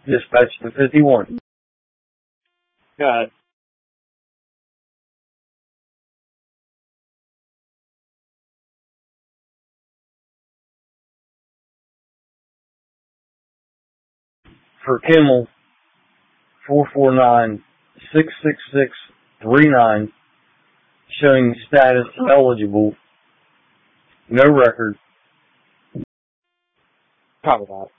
Dispatch to 51. God. For Kimmel, 449-666-39, showing status eligible, no record. Probably not.